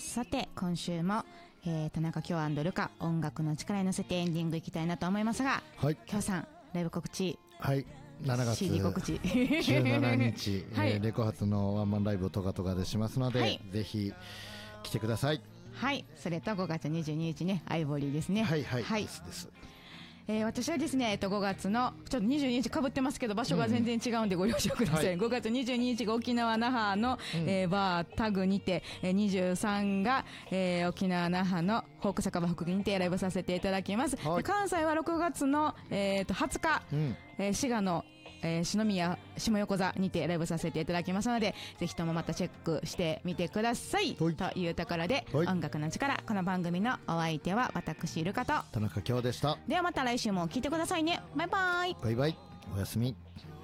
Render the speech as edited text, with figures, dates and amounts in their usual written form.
さて今週も、田中京ルカ音楽の力に乗せてエンディングいきたいなと思いますが、 はい、 京さんライブ告知。 はい、7月 CD 告知 17日、 はい、 レコ発のワンマンライブをトガトガでしますので、はい、ぜひ来てください。 はい、それと5月22日ね、アイボリーですね。 はいはい、 はい、 ですです。 私はですね、5月のちょっと22日かぶってますけど場所が全然違うんでご了承ください、はい、5月22日が沖縄那覇の、バータグにて、23が、沖縄那覇のフォーク酒場福木にてライブさせていただきます、はい、関西は6月の、20日、滋賀の篠宮下横座にてライブさせていただきますので、ぜひともまたチェックしてみてください、というところで、音楽の力、この番組のお相手は私ルカと田中京でした。 ではまた来週も聞いてくださいね。バイバイ。 バイバイ。おやすみ。